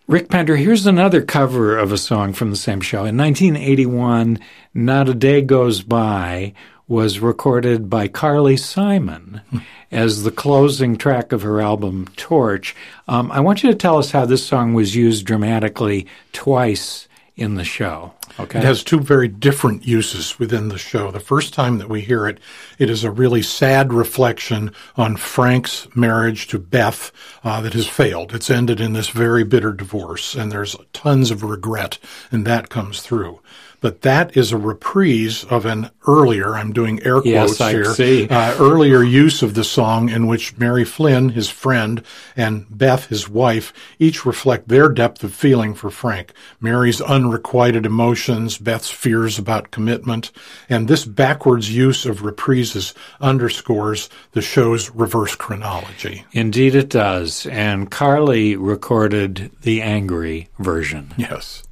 Rick Pender, here's another cover of a song from the same show. In 1981, Not a Day Goes By was recorded by Carly Simon as the closing track of her album Torch. I want you to tell us how this song was used dramatically twice in the show. Okay. It has two very different uses within the show. The first time that we hear it, it is a really sad reflection on Frank's marriage to Beth that has failed. It's ended in this very bitter divorce, and there's tons of regret, and that comes through. But that is a reprise of an earlier, I'm doing air quotes here, earlier use of the song in which Mary Flynn, his friend, and Beth, his wife, each reflect their depth of feeling for Frank. Mary's unrequited emotions, Beth's fears about commitment, and this backwards use of reprises underscores the show's reverse chronology. Indeed it does, and Carly recorded the angry version. Yes.